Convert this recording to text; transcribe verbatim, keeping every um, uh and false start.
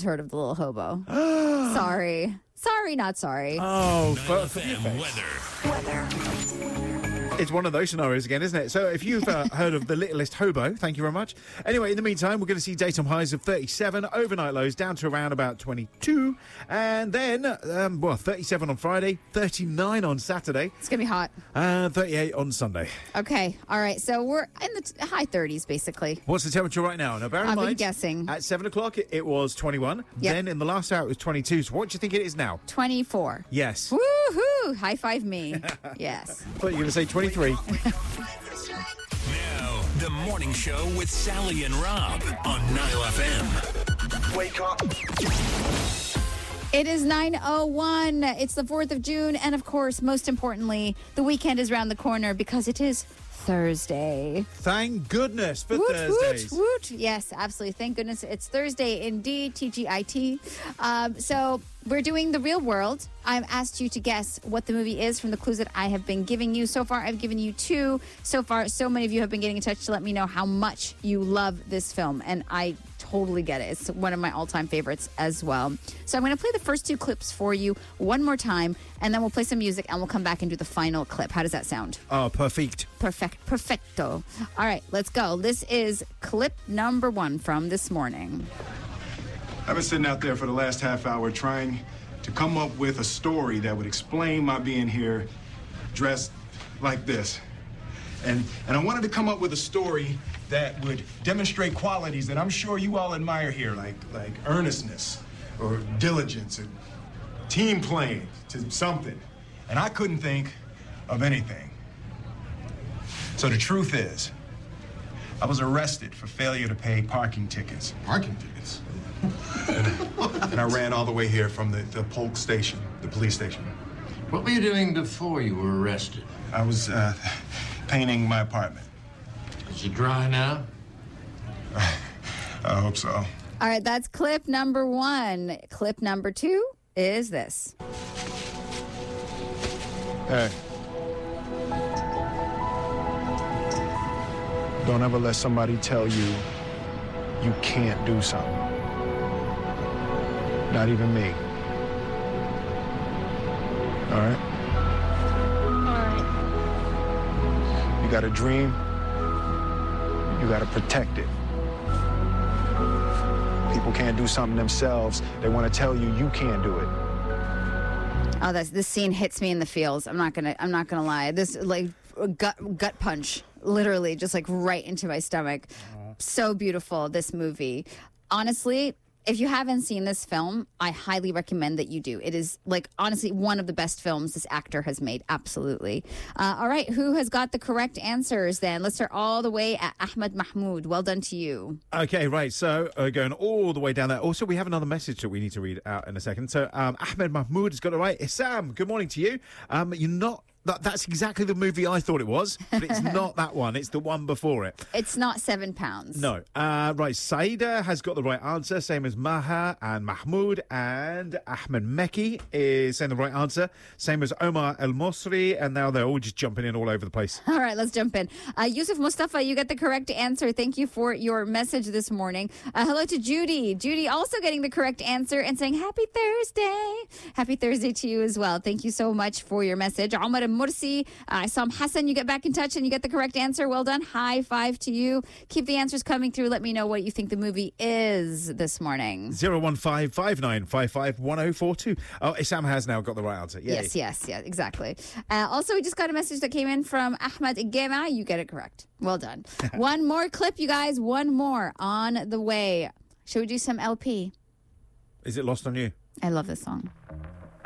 heard of the little hobo. Sorry. Sorry, not sorry. Oh, Nile F M weather. Weather. It's one of those scenarios again, isn't it? So if you've uh, heard of the littlest hobo, thank you very much. Anyway, in the meantime, we're going to see daytime highs of thirty-seven, overnight lows down to around about twenty-two, and then, um, well, thirty-seven on Friday, thirty-nine on Saturday, It's going to be hot. and thirty-eight on Sunday. Okay. All right. So we're in the t- high thirties, basically. What's the temperature right now? Now, bear in I've been mind, guessing. at seven o'clock, it, it was twenty-one. Yep. Then in the last hour, it was twenty-two. So what do you think it is now? twenty-four. Yes. Woohoo! High five me. Yes. I thought you were going to say twenty-three. Now, the morning show with Sally and Rob on Nile F M. Wake up. It is nine oh one. It's the fourth of June. And of course, most importantly, the weekend is around the corner because it is Thursday. Thank goodness for Woot, Thursdays. woot, woot. Yes, absolutely. Thank goodness it's Thursday indeed, T G I T. Um, so we're doing the real world. I've asked you to guess what the movie is from the clues that I have been giving you. So far, I've given you two. So far, so many of you have been getting in touch to let me know how much you love this film. And I totally get it. It's one of my all-time favorites as well. So I'm going to play the first two clips for you one more time, and then we'll play some music, and we'll come back and do the final clip. How does that sound? Oh, perfect. Perfect. Perfecto. All right, let's go. This is clip number one from this morning. I've been sitting out there for the last half hour trying to come up with a story that would explain my being here dressed like this. And, and I wanted to come up with a story that would demonstrate qualities that I'm sure you all admire here, like, like earnestness or diligence or team playing to something. And I couldn't think of anything. So the truth is, I was arrested for failure to pay parking tickets. Parking tickets? And I ran all the way here from the, the Polk station, the police station. What were you doing before you were arrested? I was uh, painting my apartment. Is it dry now? I hope so. All right, that's clip number one. Clip number two is this. Hey. Don't ever let somebody tell you you can't do something. Not even me. All right? All right. You got a dream, you got to protect it. People can't do something themselves. They want to tell you you can't do it. Oh, that's, this scene hits me in the feels. I'm not gonna. I'm not gonna lie. This like gut gut punch, literally, just like right into my stomach. So beautiful. This movie. Honestly, if you haven't seen this film, I highly recommend that you do. It is like honestly one of the best films this actor has made. Absolutely. Uh, all right, who has got the correct answers? Then let's start all the way at Ahmed Mahmoud. Well done to you. Okay, right. So uh, going all the way down there. Also, we have another message that we need to read out in a second. So um, Ahmed Mahmoud has got it right. Issam, good morning to you. Um, you're not. That, that's exactly the movie I thought it was, but it's not that one. It's the one before it. It's not seven pounds. No. Uh, right. Saida has got the right answer, same as Maha and Mahmoud. And Ahmed Mekki is saying the right answer, same as Omar El Mosri. And now they're all just jumping in all over the place. All right, let's jump in. Uh, Yusuf Mustafa, you get the correct answer. Thank you for your message this morning. Uh, hello to Judy. Judy also getting the correct answer and saying happy Thursday. Happy Thursday to you as well. Thank you so much for your message. Omar Mursi, uh, Isam Hassan, you get back in touch and you get the correct answer. Well done. High five to you. Keep the answers coming through. Let me know what you think the movie is this morning. zero one five five nine five five one zero four two. Oh, Issam has now got the right answer. Yay. Yes, yes, yes, exactly. Uh, also, we just got a message that came in from Ahmed Gema. You get it correct. Well done. One more clip, you guys. One more on the way. Should we do some L P? Is it Lost on You? I love this song.